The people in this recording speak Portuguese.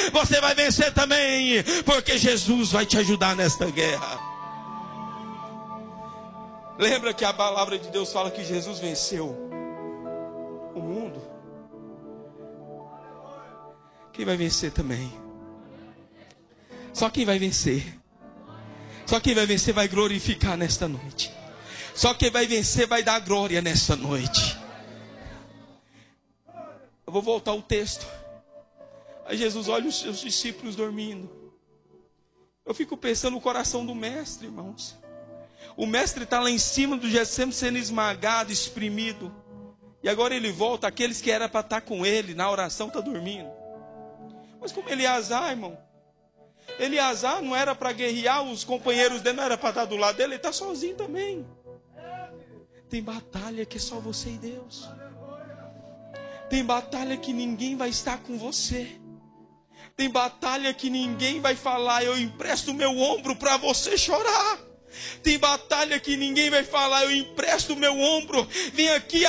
você vai vencer também, porque Jesus vai te ajudar nesta guerra. Lembra que a palavra de Deus fala que Jesus venceu o mundo? Quem vai vencer também? Só quem vai vencer. Só quem vai vencer vai glorificar nesta noite. Só quem vai vencer vai dar glória nesta noite. Eu vou voltar ao texto. Aí Jesus olha os seus discípulos dormindo. Eu fico pensando no coração do mestre, irmãos. O mestre está lá em cima do Getsemane sendo esmagado, exprimido. E agora ele volta, aqueles que era para estar com ele na oração estão dormindo. Mas como Eleazar, irmão? Eleazar não era para guerrear, os companheiros dele não era para estar do lado dele, ele está sozinho também. Tem batalha que é só você e Deus. Tem batalha que ninguém vai estar com você. Tem batalha que ninguém vai falar, eu empresto o meu ombro para você chorar. Tem batalha que ninguém vai falar, eu empresto o meu ombro, vem aqui